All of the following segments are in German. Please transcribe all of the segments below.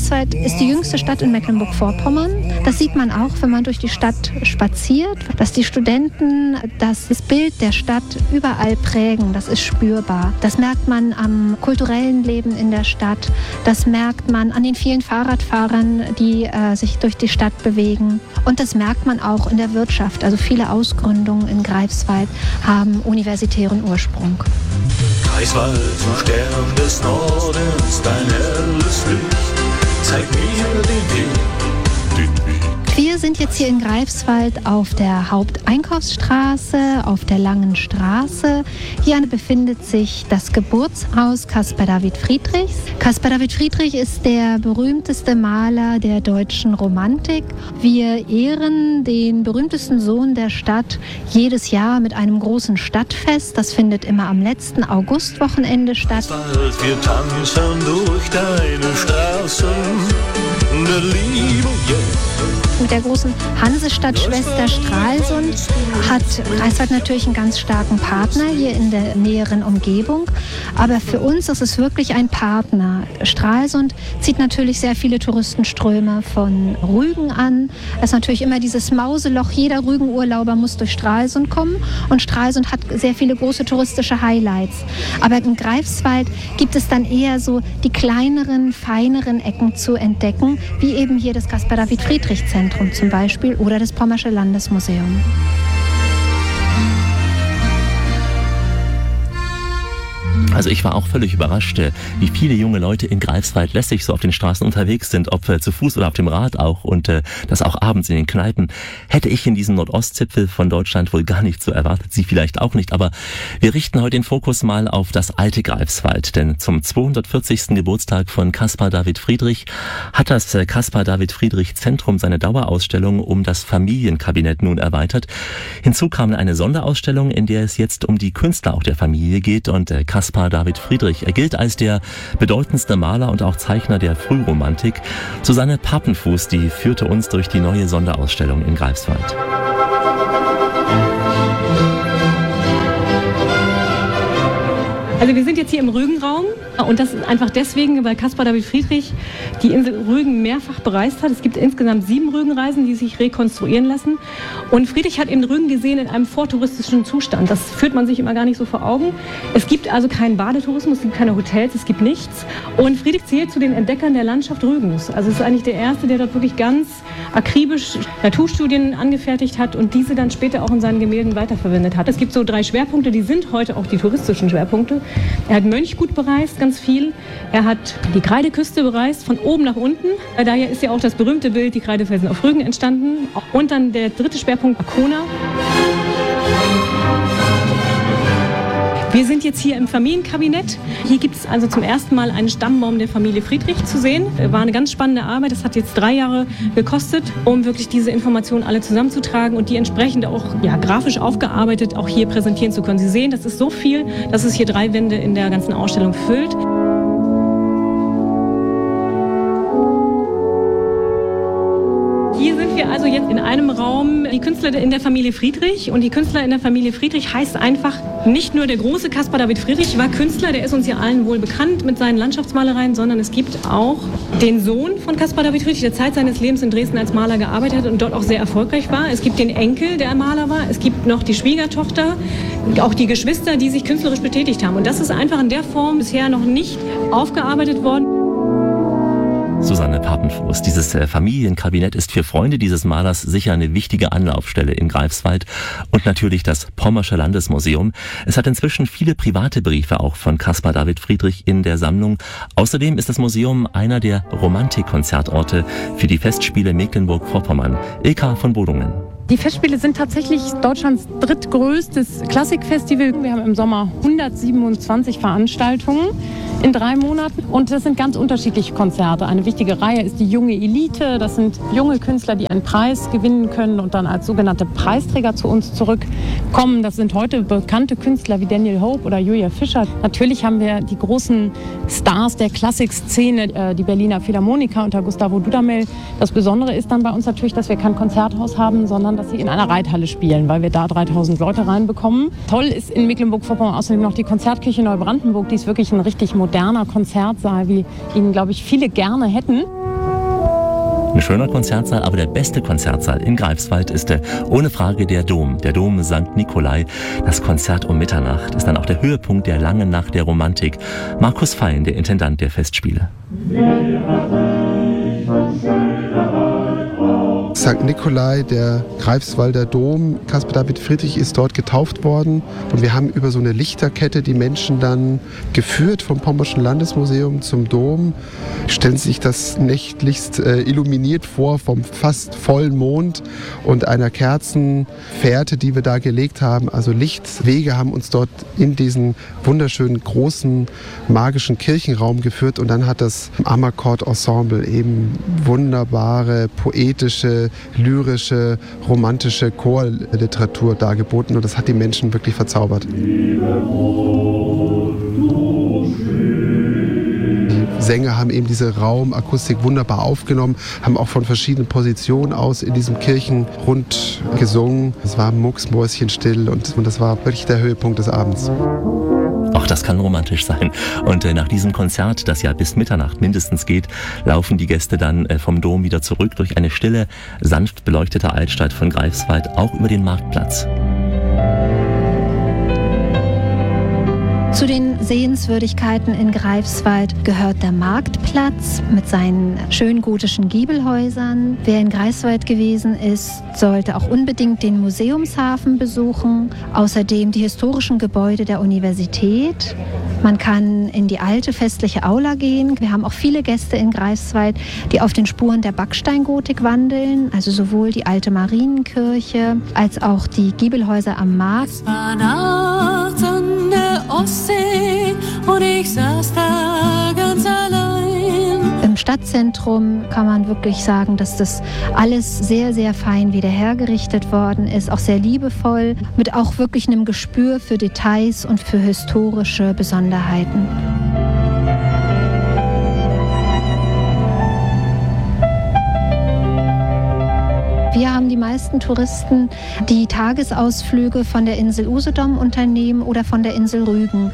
Greifswald ist die jüngste Stadt in Mecklenburg-Vorpommern. Das sieht man auch, wenn man durch die Stadt spaziert, dass die Studenten das Bild der Stadt überall prägen. Das ist spürbar. Das merkt man am kulturellen Leben in der Stadt. Das merkt man an den vielen Fahrradfahrern, die sich durch die Stadt bewegen. Und das merkt man auch in der Wirtschaft. Also viele Ausgründungen in Greifswald haben universitären Ursprung. Greifswald, du Stern des Nordens, dein helles Licht, zeig mir den Weg. Wir sind jetzt hier in Greifswald auf der Haupteinkaufsstraße, auf der Langen Straße. Hier befindet sich das Geburtshaus Caspar David Friedrichs. Caspar David Friedrich ist der berühmteste Maler der deutschen Romantik. Wir ehren den berühmtesten Sohn der Stadt jedes Jahr mit einem großen Stadtfest. Das findet immer am letzten Augustwochenende statt. Wir tanzen durch deine Straßen der Liebe, yeah. Mit der großen Hansestadt-Schwester Stralsund hat Greifswald natürlich einen ganz starken Partner hier in der näheren Umgebung. Aber für uns ist es wirklich ein Partner. Stralsund zieht natürlich sehr viele Touristenströme von Rügen an. Es ist natürlich immer dieses Mauseloch. Jeder Rügenurlauber muss durch Stralsund kommen. Und Stralsund hat sehr viele große touristische Highlights. Aber in Greifswald gibt es dann eher so die kleineren, feineren Ecken zu entdecken, wie eben hier das Caspar David Friedrich Zentrum zum Beispiel oder das Pommersche Landesmuseum. Also ich war auch völlig überrascht, wie viele junge Leute in Greifswald lässig so auf den Straßen unterwegs sind, ob zu Fuß oder auf dem Rad auch, und das auch abends in den Kneipen. Hätte ich in diesem Nordostzipfel von Deutschland wohl gar nicht so erwartet, Sie vielleicht auch nicht, aber wir richten heute den Fokus mal auf das alte Greifswald, denn zum 240. Geburtstag von Caspar David Friedrich hat das Caspar David Friedrich Zentrum seine Dauerausstellung um das Familienkabinett nun erweitert. Hinzu kam eine Sonderausstellung, in der es jetzt um die Künstler auch der Familie geht, und Caspar David Friedrich. Er gilt als der bedeutendste Maler und auch Zeichner der Frühromantik. Susanne Papenfuß, die führte uns durch die neue Sonderausstellung in Greifswald. Also wir sind jetzt hier im Rügenraum und das ist einfach deswegen, weil Caspar David Friedrich die Insel Rügen mehrfach bereist hat. Es gibt insgesamt 7 Rügenreisen, die sich rekonstruieren lassen. Und Friedrich hat eben Rügen gesehen in einem vortouristischen Zustand. Das führt man sich immer gar nicht so vor Augen. Es gibt also keinen Badetourismus, es gibt keine Hotels, es gibt nichts. Und Friedrich zählt zu den Entdeckern der Landschaft Rügens. Also es ist eigentlich der Erste, der dort wirklich ganz akribisch Naturstudien angefertigt hat und diese dann später auch in seinen Gemälden weiterverwendet hat. Es gibt so 3 Schwerpunkte, die sind heute auch die touristischen Schwerpunkte. Er hat Mönchgut bereist, ganz viel. Er hat die Kreideküste bereist, von oben nach unten. Daher ist ja auch das berühmte Bild, die Kreidefelsen auf Rügen, entstanden. Und dann der 3. Schwerpunkt, Arkona. Wir sind jetzt hier im Familienkabinett. Hier gibt es also zum ersten Mal einen Stammbaum der Familie Friedrich zu sehen. War eine ganz spannende Arbeit. Das hat jetzt 3 Jahre gekostet, um wirklich diese Informationen alle zusammenzutragen und die entsprechend auch grafisch aufgearbeitet auch hier präsentieren zu können. Sie sehen, das ist so viel, dass es hier 3 Wände in der ganzen Ausstellung füllt. Hier sind wir also jetzt in einem Raum, die Künstler in der Familie Friedrich. Und die Künstler in der Familie Friedrich heißt einfach, nicht nur der große Caspar David Friedrich war Künstler, der ist uns ja allen wohl bekannt mit seinen Landschaftsmalereien, sondern es gibt auch den Sohn von Caspar David Friedrich, der Zeit seines Lebens in Dresden als Maler gearbeitet hat und dort auch sehr erfolgreich war. Es gibt den Enkel, der Maler war. Es gibt noch die Schwiegertochter, auch die Geschwister, die sich künstlerisch betätigt haben. Und das ist einfach in der Form bisher noch nicht aufgearbeitet worden. Susanne Papenfuß. Dieses Familienkabinett ist für Freunde dieses Malers sicher eine wichtige Anlaufstelle in Greifswald und natürlich das Pommersche Landesmuseum. Es hat inzwischen viele private Briefe auch von Caspar David Friedrich in der Sammlung. Außerdem ist das Museum einer der Romantikkonzertorte für die Festspiele Mecklenburg-Vorpommern. Ilka von Bodungen. Die Festspiele sind tatsächlich Deutschlands drittgrößtes Klassikfestival. Wir haben im Sommer 127 Veranstaltungen in 3 Monaten und das sind ganz unterschiedliche Konzerte. Eine wichtige Reihe ist die junge Elite. Das sind junge Künstler, die einen Preis gewinnen können und dann als sogenannte Preisträger zu uns zurückkommen. Das sind heute bekannte Künstler wie Daniel Hope oder Julia Fischer. Natürlich haben wir die großen Stars der Klassikszene, die Berliner Philharmoniker unter Gustavo Dudamel. Das Besondere ist dann bei uns natürlich, dass wir kein Konzerthaus haben, sondern dass sie in einer Reithalle spielen, weil wir da 3000 Leute reinbekommen. Toll ist in Mecklenburg-Vorpommern außerdem noch die Konzertkirche Neubrandenburg. Die ist wirklich ein richtig moderner Konzertsaal, wie ihn, glaube ich, viele gerne hätten. Ein schöner Konzertsaal, aber der beste Konzertsaal in Greifswald ist ohne Frage der Dom St. Nikolai. Das Konzert um Mitternacht ist dann auch der Höhepunkt der langen Nacht der Romantik. Markus Fein, der Intendant der Festspiele. St. Nikolai, der Greifswalder Dom, Caspar David Friedrich ist dort getauft worden und wir haben über so eine Lichterkette die Menschen dann geführt vom Pommerschen Landesmuseum zum Dom. Stellen Sie sich das nächtlichst illuminiert vor vom fast vollen Mond und einer Kerzenfährte, die wir da gelegt haben. Also Lichtwege haben uns dort in diesen wunderschönen großen magischen Kirchenraum geführt und dann hat das Amarcord-Ensemble eben wunderbare, poetische, lyrische, romantische Chorliteratur dargeboten und das hat die Menschen wirklich verzaubert. Die Sänger haben eben diese Raumakustik wunderbar aufgenommen, haben auch von verschiedenen Positionen aus in diesem Kirchenrund gesungen. Es war mucksmäuschenstill und das war wirklich der Höhepunkt des Abends. Auch das kann romantisch sein. Und nach diesem Konzert, das ja bis Mitternacht mindestens geht, laufen die Gäste dann vom Dom wieder zurück durch eine stille, sanft beleuchtete Altstadt von Greifswald, auch über den Marktplatz. Zu den Sehenswürdigkeiten in Greifswald gehört der Marktplatz mit seinen schön gotischen Giebelhäusern. Wer in Greifswald gewesen ist, sollte auch unbedingt den Museumshafen besuchen. Außerdem die historischen Gebäude der Universität. Man kann in die alte festliche Aula gehen. Wir haben auch viele Gäste in Greifswald, die auf den Spuren der Backsteingotik wandeln. Also sowohl die alte Marienkirche als auch die Giebelhäuser am Markt. Es war nachts an der Ostsee und ich saß da ganz allein. Im Stadtzentrum kann man wirklich sagen, dass das alles sehr, sehr fein wieder hergerichtet worden ist, auch sehr liebevoll, mit auch wirklich einem Gespür für Details und für historische Besonderheiten. Wir haben die meisten Touristen, die Tagesausflüge von der Insel Usedom unternehmen oder von der Insel Rügen.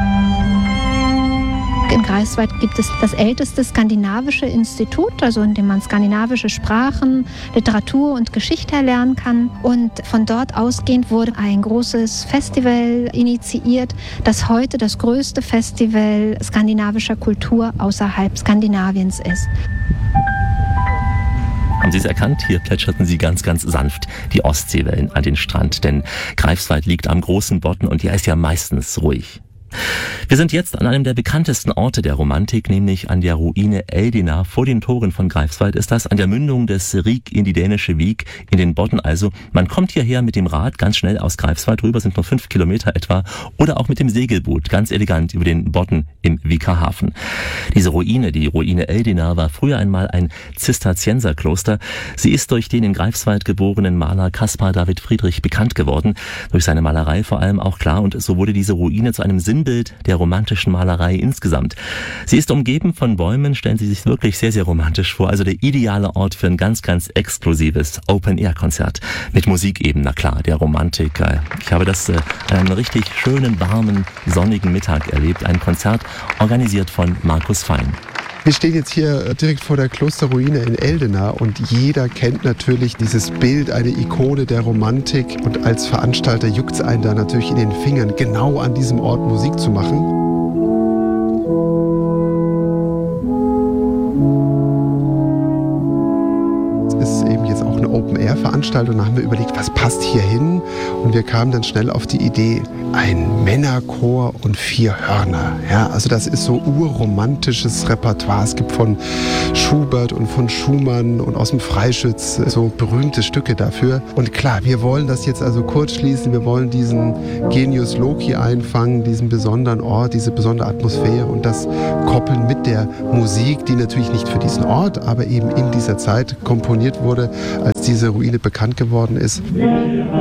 In Greifswald gibt es das älteste skandinavische Institut, also in dem man skandinavische Sprachen, Literatur und Geschichte erlernen kann. Und von dort ausgehend wurde ein großes Festival initiiert, das heute das größte Festival skandinavischer Kultur außerhalb Skandinaviens ist. Haben Sie es erkannt? Hier plätscherten sie ganz, ganz sanft die Ostseewellen an den Strand, denn Greifswald liegt am großen Bodden und hier ist ja meistens ruhig. Wir sind jetzt an einem der bekanntesten Orte der Romantik, nämlich an der Ruine Eldena. Vor den Toren von Greifswald ist das, an der Mündung des Rik in die dänische Wiek, in den Bodden also. Man kommt hierher mit dem Rad ganz schnell aus Greifswald rüber, sind nur 5 Kilometer etwa, oder auch mit dem Segelboot, ganz elegant über den Bodden im Wieker Hafen. Diese Ruine, die Ruine Eldena, war früher einmal ein Zisterzienserkloster. Sie ist durch den in Greifswald geborenen Maler Caspar David Friedrich bekannt geworden, durch seine Malerei vor allem auch klar, und so wurde diese Ruine zu einem Sinnbild der romantischen Malerei insgesamt. Sie ist umgeben von Bäumen, stellen Sie sich wirklich sehr, sehr romantisch vor. Also der ideale Ort für ein ganz, ganz exklusives Open-Air-Konzert. Mit Musik eben, na klar, der Romantik. Ich habe das einen richtig schönen, warmen, sonnigen Mittag erlebt. Ein Konzert organisiert von Markus Fein. Wir stehen jetzt hier direkt vor der Klosterruine in Eldena und jeder kennt natürlich dieses Bild, eine Ikone der Romantik. Und als Veranstalter juckt es einen da natürlich in den Fingern, genau an diesem Ort Musik zu machen. Ist eben jetzt auch eine Open-Air-Veranstaltung. Da haben wir überlegt, was passt hier hin? Und wir kamen dann schnell auf die Idee, ein Männerchor und 4 Hörner. Ja, also das ist so urromantisches Repertoire. Es gibt von Schubert und von Schumann und aus dem Freischütz so berühmte Stücke dafür. Und klar, wir wollen das jetzt also kurz schließen. Wir wollen diesen Genius Loci einfangen, diesen besonderen Ort, diese besondere Atmosphäre und das koppeln mit der Musik, die natürlich nicht für diesen Ort, aber eben in dieser Zeit komponiert wurde, als diese Ruine bekannt geworden ist.